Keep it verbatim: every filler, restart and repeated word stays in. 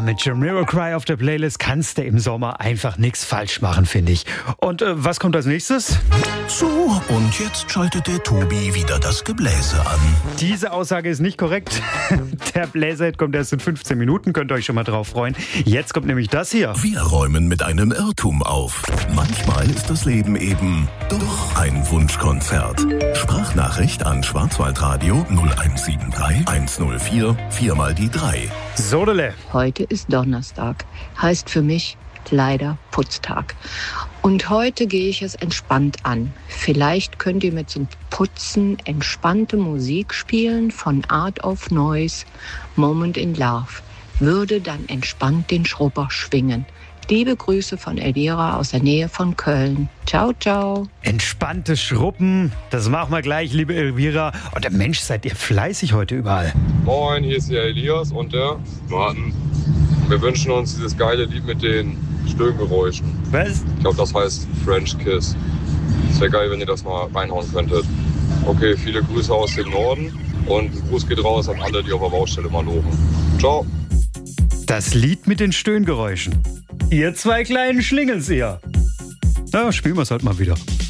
mit Jamiroquai auf der Playlist kannst du im Sommer einfach nichts falsch machen, finde ich. Und äh, was kommt als nächstes? So, und jetzt schaltet der Tobi wieder das Gebläse an. Diese Aussage ist nicht korrekt. Der Bläserhit kommt erst in fünfzehn Minuten, könnt ihr euch schon mal drauf freuen. Jetzt kommt nämlich das hier. Wir räumen mit einem Irrtum auf. Manchmal ist das Leben eben doch ein Wunschkonzert. Sprachnachricht an Schwarzwaldradio null eins sieben drei eins null vier vier mal die drei. Sodele. Heute ist Donnerstag, heißt für mich leider Putztag. Und heute gehe ich es entspannt an. Vielleicht könnt ihr mit zum Putzen entspannte Musik spielen von Art of Noise, Moment in Love. Würde dann entspannt den Schrubber schwingen. Liebe Grüße von Elvira aus der Nähe von Köln. Ciao, ciao. Entspannte Schruppen, das machen wir gleich, liebe Elvira. Und der Mensch, seid ihr fleißig heute überall. Moin, hier ist der Elias und der Martin. Wir wünschen uns dieses geile Lied mit den Stöhngeräuschen. Was? Ich glaube, das heißt French Kiss. Es wäre geil, wenn ihr das mal reinhauen könntet. Okay, viele Grüße aus dem Norden und ein Gruß geht raus an alle, die auf der Baustelle mal loben. Ciao. Das Lied mit den Stöhngeräuschen. Ihr zwei kleinen Schlingels, ihr. Na, spielen wir es halt mal wieder.